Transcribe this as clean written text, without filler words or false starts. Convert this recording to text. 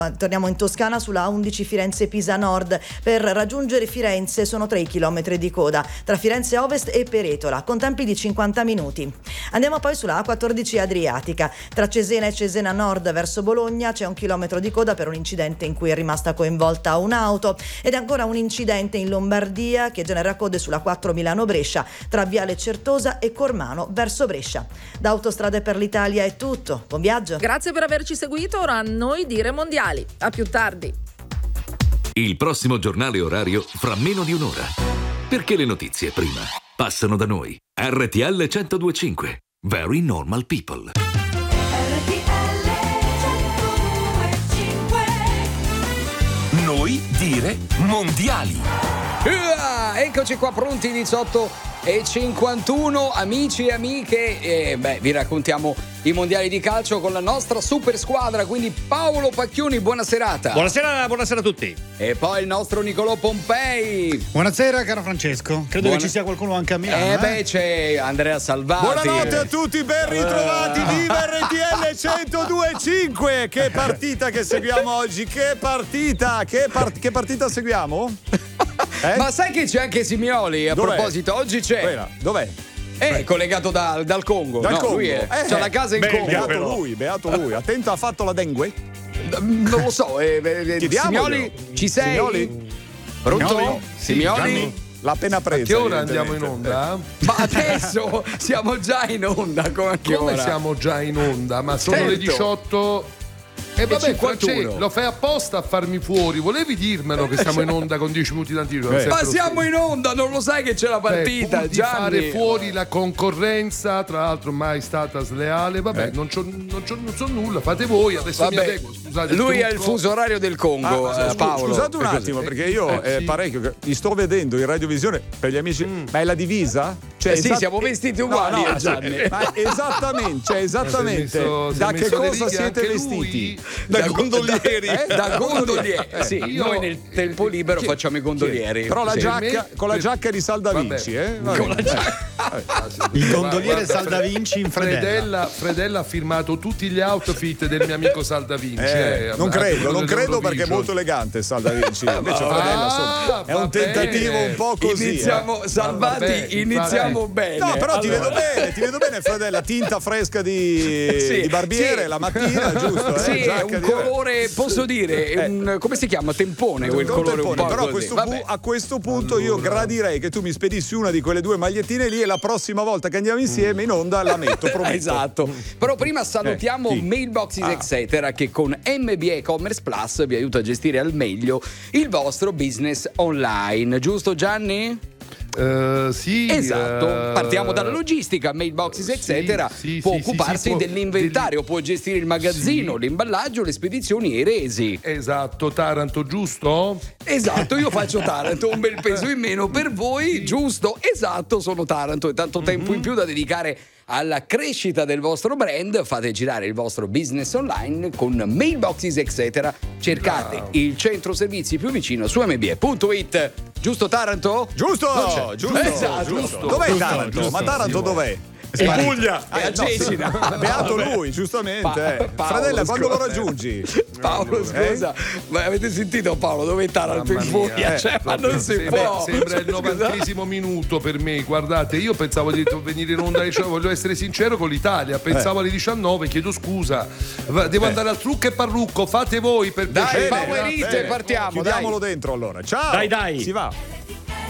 Torniamo in Toscana sulla A11 Firenze-Pisa Nord. Per raggiungere Firenze sono 3 chilometri di coda tra Firenze Ovest e Peretola, con tempi di 50 minuti. Andiamo poi sulla A14 Adriatica. Tra Cesena e Cesena Nord verso Bologna c'è 1 chilometro di coda per un incidente in cui è rimasta coinvolta un'auto. Ed ancora un incidente in Lombardia che genera code sulla 4 Milano-Brescia tra Viale Certosa e Cormano verso Brescia. Da Autostrade per l'Italia è tutto. Buon viaggio. Grazie per averci seguito. Ora a noi dire mondiali. A più tardi. Il prossimo giornale orario fra meno di un'ora. Perché le notizie prima passano da noi. RTL 102.5. Very normal people. RTL 102.5. Noi dire mondiali. Eccoci qua pronti, 18:51, amici e amiche, vi raccontiamo i mondiali di calcio con la nostra super squadra, quindi Paolo Pacchioni, buona serata. Buonasera a tutti. E poi il nostro Nicolò Pompei. Buonasera caro Francesco, credo che ci sia qualcuno anche a Milano. C'è Andrea Salvati. Buonanotte a tutti, ben ritrovati. Viva RTL 102.5. Che partita che seguiamo oggi, che partita seguiamo? Ma sai che c'è anche Simioli? A Dov'è? proposito, oggi c'è. Dov'è? È collegato dal Congo. Dal Congo. Lui c'ha la casa in Congo. Beato lui. Attento, ha fatto la dengue? Non lo so. Simioli, ci sei? Simioli? Pronto? Simioli? L'ha appena presa. A che ora andiamo in onda? Ma adesso siamo già in onda. Come siamo già in onda? Ma sono le 18. E vabbè, Francesco, lo fai apposta a farmi fuori. Volevi dirmelo che siamo in onda con 10 minuti d'anticipo? Ma siamo in onda, non lo sai che c'è la partita, di fare fuori la concorrenza, tra l'altro mai stata sleale. Vabbè, non so nulla, fate voi, adesso mi adeguo, scusate. Lui ha il fuso orario del Congo, Paolo. Scusate un attimo, perché io parecchio li sto vedendo in radiovisione per gli amici. Ma è la divisa? Cioè, sì, siamo vestiti uguali a Gianni. Ma esattamente. Da che cosa siete vestiti? Da gondolieri. Da gondolieri. Sì, noi nel tempo libero facciamo i gondolieri. Però la giacca, con la giacca di Saldavinci, Con la giacca. Il gondoliere Saldavinci in Fredella. Fredella ha firmato tutti gli outfit del mio amico Saldavinci. Non credo perché è molto elegante Saldavinci. Invece Fredella insomma, è un tentativo un po' così. Iniziamo, Salvati, iniziamo bene. No, però ti vedo bene Fredella, tinta fresca di barbiere la mattina, giusto? Sì, è un colore, posso dire, come si chiama? Tempone, quel colore un po'. Però a questo punto io gradirei che tu mi spedissi una di quelle due magliettine lì e la prossima volta che andiamo insieme in onda la metto, prometto. Esatto. Però prima salutiamo Mailboxes Etc. che con MBA E-Commerce Plus vi aiuta a gestire al meglio il vostro business online. Giusto Gianni? Sì, esatto, partiamo dalla logistica. Mailboxes Etc. può occuparsi dell'inventario, può gestire il magazzino, l'imballaggio, le spedizioni e i resi. Esatto, Taranto, giusto? Esatto, io faccio Taranto, un bel peso in meno per voi, giusto? Esatto, sono Taranto e tanto tempo in più da dedicare alla crescita del vostro brand. Fate girare il vostro business online con Mailboxes Etc. Cercate il centro servizi più vicino su mbe.it. Giusto Taranto? Giusto. Esatto. Dov'è Taranto? Ma Taranto dov'è? In Puglia è a Cesena. Beato lui, giustamente. Fratella, quando lo raggiungi? Paolo, scusa, ma avete sentito Paolo? Dove è Taranto in Puglia? Ma non si può. Sembra il 90° minuto per me. Guardate, io pensavo di venire in onda, voglio essere sincero con l'Italia. Pensavo alle 19, chiedo scusa. Devo andare al trucco e parrucco. Fate voi per piacere. Dai, Powerite, partiamo. Chiudiamolo dentro allora. Ciao. Dai. Si va.